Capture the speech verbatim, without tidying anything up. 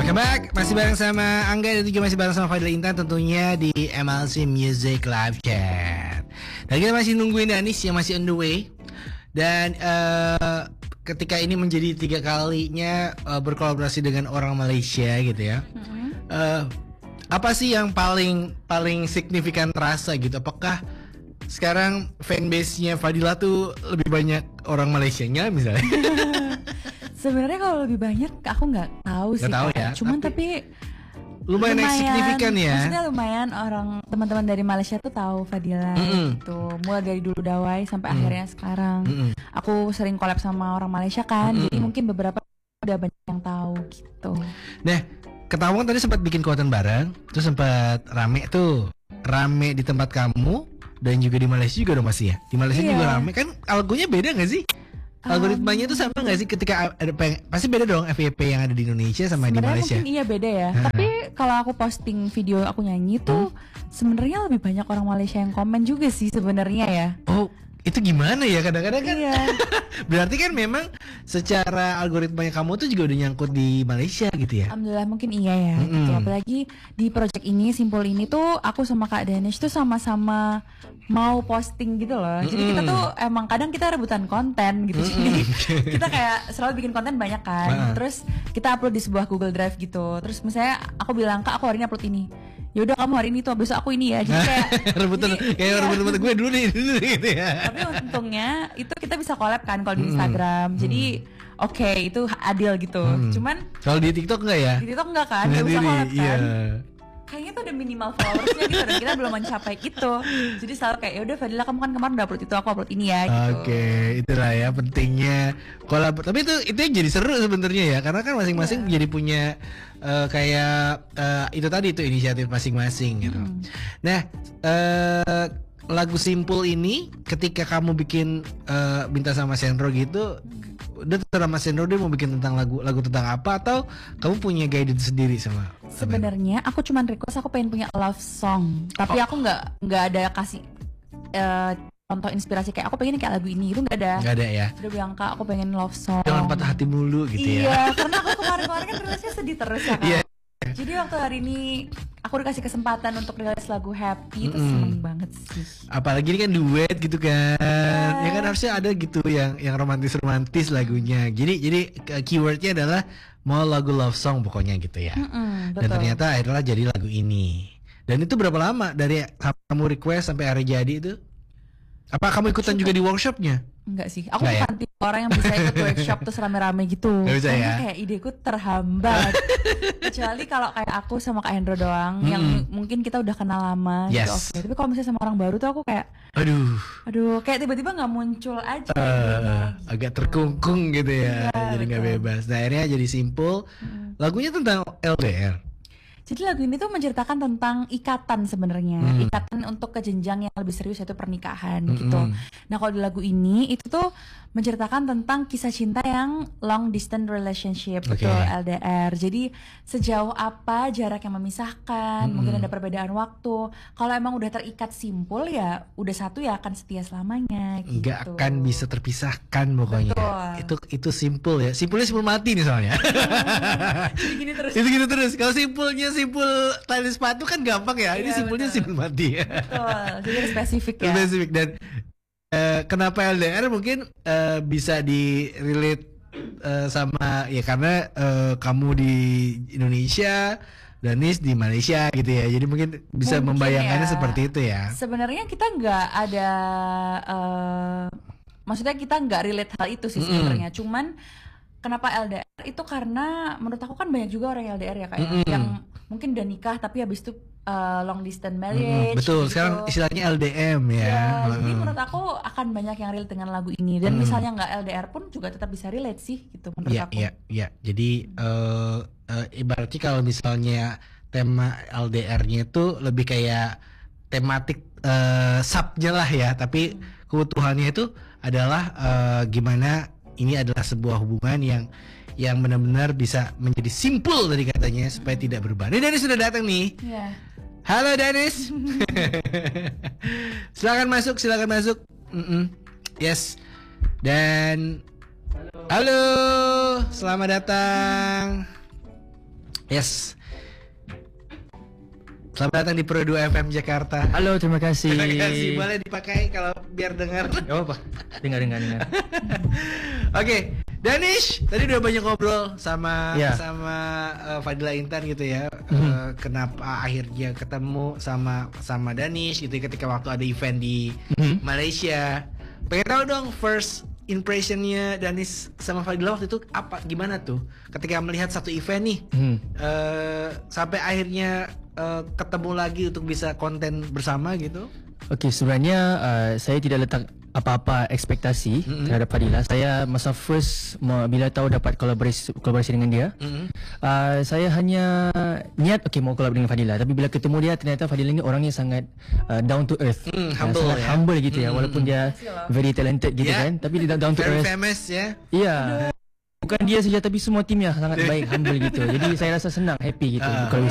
Welcome back, masih bareng sama Angga dan juga masih bareng sama Fadila Intan tentunya di M L C Music Live Chat. Dan kita masih nungguin Danis yang masih on the way. Dan uh, ketika ini menjadi tiga kalinya uh, berkolaborasi dengan orang Malaysia gitu ya. Mm-hmm. uh, Apa sih yang paling paling signifikan terasa gitu? Apakah sekarang fanbase-nya Fadila tuh lebih banyak orang Malaysianya misalnya? Sebenarnya kalau lebih banyak aku nggak tahu sih, gak tahu ya, cuman tapi, tapi lumayan, lumayan signifikan ya. Maksudnya lumayan orang teman-teman dari Malaysia tuh tahu Fadila mm-hmm. gitu. Mulai dari dulu Dawai sampai mm-hmm. akhirnya sekarang. Mm-hmm. Aku sering collab sama orang Malaysia kan, mm-hmm. jadi mungkin beberapa udah banyak yang tahu gitu. Nah, Ketawang tadi sempat bikin konten bareng, terus sempat rame tuh, rame di tempat kamu dan juga di Malaysia juga dong masih ya. Di Malaysia yeah. juga rame kan, algonya beda nggak sih? Algoritmanya itu sama nggak sih ketika ada peng- pasti beda dong F Y P yang ada di Indonesia sama di Malaysia. Mungkin iya beda ya. Tapi kalau aku posting video aku nyanyi tuh hmm? sebenarnya lebih banyak orang Malaysia yang komen juga sih sebenarnya ya. Oh, itu gimana ya kadang-kadang kan? Iya. Berarti kan memang secara algoritmanya kamu tuh juga udah nyangkut di Malaysia gitu ya? Alhamdulillah mungkin iya ya. Mm-hmm. Gitu. Apalagi di project ini, Simpul ini tuh aku sama Kak Danish tuh sama-sama mau posting gitu loh. Mm-hmm. Jadi kita tuh emang kadang kita rebutan konten gitu. Mm-hmm. Jadi kita kayak selalu bikin konten banyak kan. Uh-huh. Terus kita upload di sebuah Google Drive gitu. Terus misalnya aku bilang, Kak aku hari ini upload ini. Ya udah kamu hari ini tuh, besok aku ini ya. Jadi kayak rebutan kayak iya. rebut-rebut gue dulu nih gitu ya. Tapi untungnya itu kita bisa collab kan kalau di Instagram. Hmm. Jadi oke okay, itu adil gitu. Hmm. Cuman kalau di TikTok enggak ya? Di TikTok enggak kan? Enggak bisa collab kan? Iya. Kayaknya tuh udah minimal followersnya gitu dan kita belum mencapai itu. Jadi selalu kayak ya udah Fadila kamu kan kemarin udah upload itu, aku upload ini ya gitu. Oke, okay, itulah ya pentingnya kolab. Tapi itu itu yang jadi seru sebenarnya ya, karena kan masing-masing yeah. jadi punya uh, kayak uh, itu tadi itu inisiatif masing-masing gitu. Mm. Nah, uh, lagu Simpul ini ketika kamu bikin uh, Bintang sama Sendro gitu, udah terserah Mas Sendro dia mau bikin tentang lagu lagu tentang apa atau kamu punya guidance sendiri sama? Sebenarnya aku cuman request aku pengen punya love song, tapi oh. aku nggak nggak ada kasih uh, contoh inspirasi kayak aku pengen kayak lagu ini itu nggak ada. Nggak ada ya. Udah bilang Kak aku pengen love song. Jangan patah hati mulu gitu iya, ya. Iya, karena aku kemarin-kemarin kan rilisnya sedih terus ya Kak. Yeah. Jadi waktu hari ini aku dikasih kesempatan untuk rilis lagu Happy itu mm-hmm. seneng banget sih. Apalagi ini kan duet gitu kan, yeah. ya kan harusnya ada gitu yang yang romantis-romantis lagunya. Jadi jadi keywordnya adalah mau lagu love song pokoknya gitu ya. Mm-hmm, dan ternyata akhirnya jadi lagu ini. Dan itu berapa lama dari kamu request sampai hari jadi itu? Apa kamu ikutan Cukup. juga di workshopnya? Enggak sih, aku Nggak bukan ya? tipe orang yang bisa ikut workshop terus rame-rame gitu. Gak bisa ya? Kayak ideku terhambat. Kecuali kalau kayak aku sama Kak Hendro doang, hmm. yang m- mungkin kita udah kenal lama yes. gitu. Okay. Tapi kalau misalnya sama orang baru tuh aku kayak, aduh, aduh, kayak tiba-tiba nggak muncul aja. Uh, gitu. Agak terkungkung gitu ya, ya jadi nggak bebas. Nah, akhirnya jadi Simpul. Hmm. Lagunya tentang L D R. Jadi lagu ini tuh menceritakan tentang ikatan sebenarnya, hmm. ikatan untuk ke jenjang yang lebih serius yaitu pernikahan hmm. gitu. Nah kalau di lagu ini itu tuh menceritakan tentang kisah cinta yang long distance relationship, okay. betul L D R. Jadi sejauh apa jarak yang memisahkan, hmm. mungkin ada perbedaan waktu. Kalau emang udah terikat simpul ya, udah satu ya akan setia selamanya. Gitu. Nggak akan bisa terpisahkan pokoknya. Betul. Itu itu simpul ya. Simpulnya simpul mati nih soalnya. Jadi gini terus. Itu gini terus. Kalau simpulnya simpul tali sepatu kan gampang ya. Ini iya, simpulnya betul. simpul mati. Betul. Jadi spesifik ya. Spesifik dan Uh, kenapa L D R mungkin uh, bisa di relate uh, sama ya karena uh, kamu di Indonesia, Danis di Malaysia gitu ya. Jadi mungkin bisa mungkin membayangkannya ya. Seperti itu ya. Sebenarnya kita nggak ada, uh, maksudnya kita nggak relate hal itu sih sebenarnya. Mm. Cuman kenapa L D R itu karena menurut aku kan banyak juga orang L D R ya kayak mm. yang mungkin udah nikah tapi habis itu uh, long distance marriage. Mm, betul, gitu. Sekarang istilahnya L D M ya. Ya mm. Jadi menurut aku akan banyak yang relate dengan lagu ini dan mm. misalnya nggak L D R pun juga tetap bisa relate sih gitu menurut ya, aku. Iya, iya, Jadi uh, uh, ibaratnya kalau misalnya tema L D R-nya itu lebih kayak tematik uh, subnya lah ya, tapi mm. keutuhannya itu adalah uh, gimana ini adalah sebuah hubungan yang yang benar-benar bisa menjadi simpul dari katanya supaya tidak berubah. Ini Danis sudah datang nih. Yeah. Halo Danis. Silakan masuk, silakan masuk. Mm-mm. Yes. Dan halo. Halo, selamat datang. Yes. Selamat datang di Pro dua F M Jakarta. Halo, terima kasih. Terima kasih. Boleh dipakai kalau biar dengar. Gak apa-apa. Dengar, dengar, dengar. Oke, okay. Danish, tadi udah banyak ngobrol sama yeah. sama uh, Fadila Intan gitu ya. Mm-hmm. Uh, kenapa akhirnya ketemu sama sama Danish gitu ya, ketika waktu ada event di mm-hmm. Malaysia. Pengen tahu dong first impressionnya Danish sama Fadila waktu itu apa, gimana tuh ketika melihat satu event nih, mm-hmm. uh, sampai akhirnya uh, ketemu lagi untuk bisa konten bersama gitu. Okey, sebenarnya uh, saya tidak letak apa-apa ekspektasi mm-hmm. terhadap Fadila. Saya masa first bila tahu dapat kolaborasi kolaborasi dengan dia, mm-hmm. uh, saya hanya niat okey mau collab dengan Fadila, tapi bila ketemu dia ternyata Fadila ni orangnya sangat uh, down to earth, mm, humble, uh, sangat ya? humble gitu ya, mm-hmm. walaupun dia very talented gitu yeah. kan, tapi dia down to very earth. famous ya. Iya. Yeah. Bukan dia saja tapi semua timnya sangat baik, humble gitu. Jadi saya rasa senang, happy gitu. Uh.